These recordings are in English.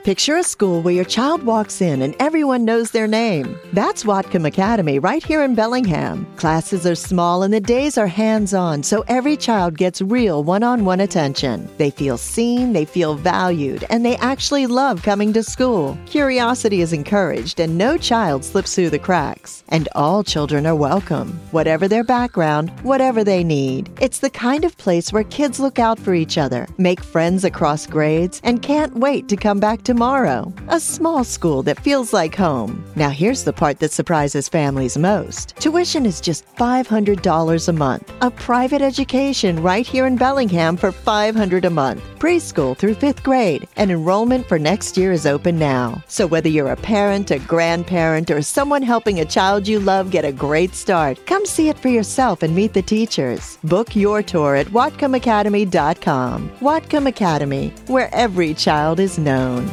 Picture a school where your child walks in and everyone knows their name. That's Whatcom Academy right here in Bellingham. Classes are small and the days are hands-on, so every child gets real one-on-one attention. They feel seen, they feel valued, and they actually love coming to school. Curiosity is encouraged and no child slips through the cracks. And all children are welcome, whatever their background, whatever they need. It's the kind of place where kids look out for each other, make friends across grades, and can't wait to come back tomorrow. A small school that feels like home. Now here's the part that surprises families most. Tuition is just $500 a month. A private education right here in Bellingham for $500 a month. Preschool through 5th grade. And enrollment for next year is open now. So whether you're a parent, a grandparent, or someone helping a child you love get a great start, come see it for yourself and meet the teachers. Book your tour at WhatcomAcademy.com. Whatcom Academy, where every child is known.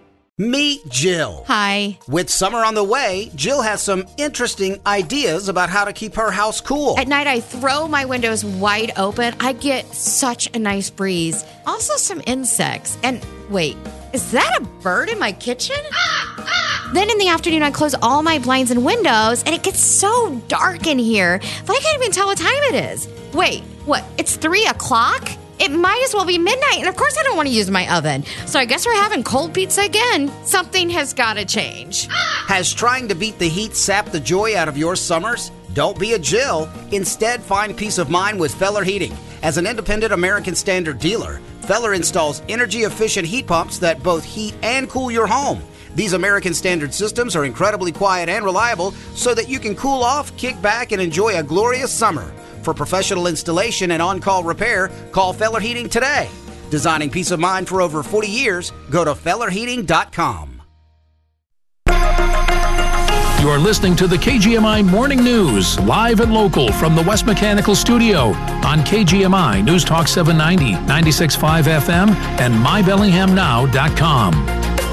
Meet Jill. Hi. With summer on the way, Jill has some interesting ideas about how to keep her house cool. At night, I throw my windows wide open. I get such a nice breeze. Also some insects. And wait, is that a bird in my kitchen? Then in the afternoon, I close all my blinds and windows, and it gets so dark in here that I can't even tell what time it is. Wait, what? It's 3 o'clock? It might as well be midnight, and of course I don't want to use my oven. So I guess we're having cold pizza again. Something has got to change. Has trying to beat the heat sapped the joy out of your summers? Don't be a Jill. Instead, find peace of mind with Feller Heating. As an independent American Standard dealer, Feller installs energy-efficient heat pumps that both heat and cool your home. These American Standard systems are incredibly quiet and reliable so that you can cool off, kick back, and enjoy a glorious summer. For professional installation and on-call repair, call Feller Heating today. Designing peace of mind for over 40 years, go to FellerHeating.com. You are listening to the KGMI Morning News, live and local from the West Mechanical Studio on KGMI News Talk 790, 96.5 FM, and MyBellinghamNow.com.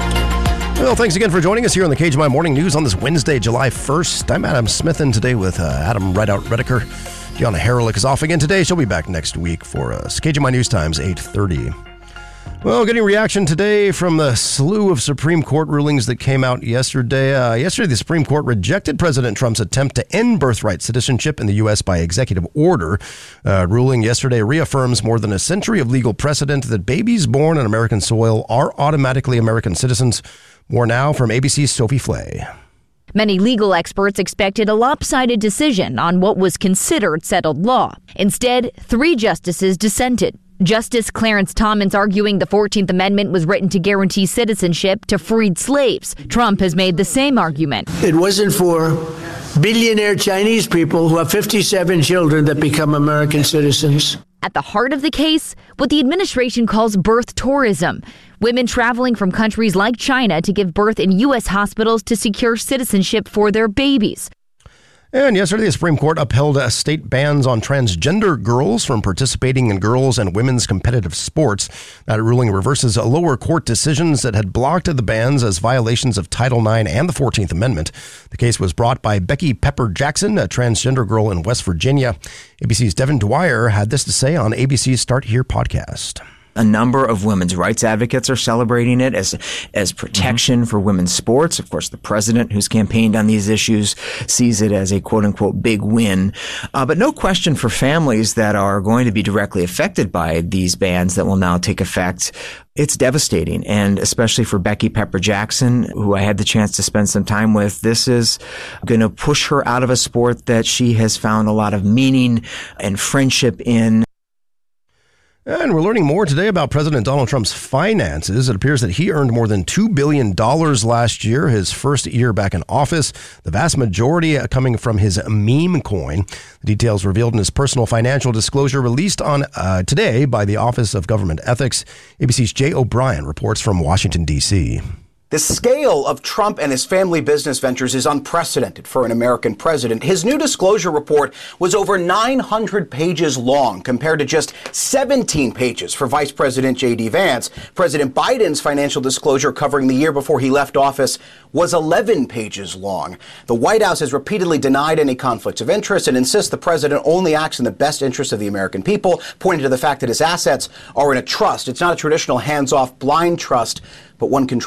Well, thanks again for joining us here on the KGMI Morning News on this Wednesday, July 1st. I'm Adam Smith, and today with Adam Rideout Redeker. Gianna Haralick is off again today. She'll be back next week for KGMI News Times 8:30. Well, getting reaction today from the slew of Supreme Court rulings that came out yesterday. Yesterday, the Supreme Court rejected President Trump's attempt to end birthright citizenship in the U.S. by executive order. Ruling yesterday reaffirms more than a century of legal precedent that babies born on American soil are automatically American citizens. More now from ABC's Sophie Flay. Many legal experts expected a lopsided decision on what was considered settled law. Instead, 3 justices dissented. Justice Clarence Thomas arguing the 14th Amendment was written to guarantee citizenship to freed slaves. Trump has made the same argument. It wasn't for billionaire Chinese people who have 57 children that become American citizens. At the heart of the case, what the administration calls birth tourism. Women traveling from countries like China to give birth in U.S. hospitals to secure citizenship for their babies. And yesterday, the Supreme Court upheld state bans on transgender girls from participating in girls' and women's competitive sports. That ruling reverses lower court decisions that had blocked the bans as violations of Title IX and the 14th Amendment. The case was brought by Becky Pepper Jackson, a transgender girl in West Virginia. ABC's Devin Dwyer had this to say on ABC's Start Here podcast. A number of women's rights advocates are celebrating it as protection for women's sports. Of course, the president, who's campaigned on these issues, sees it as a quote-unquote big win. But no question for families that are going to be directly affected by these bans that will now take effect. It's devastating, and especially for Becky Pepper Jackson, who I had the chance to spend some time with, this is going to push her out of a sport that she has found a lot of meaning and friendship in. And we're learning more today about President Donald Trump's finances. It appears that he earned more than $2 billion last year, his first year back in office, the vast majority coming from his meme coin. The details revealed in his personal financial disclosure released on today by the Office of Government Ethics. ABC's Jay O'Brien reports from Washington, D.C. The scale of Trump and his family business ventures is unprecedented for an American president. His new disclosure report was over 900 pages long, compared to just 17 pages for Vice President J.D. Vance. President Biden's financial disclosure covering the year before he left office was 11 pages long. The White House has repeatedly denied any conflicts of interest and insists the president only acts in the best interest of the American people, pointing to the fact that his assets are in a trust. It's not a traditional hands-off blind trust, but one controlled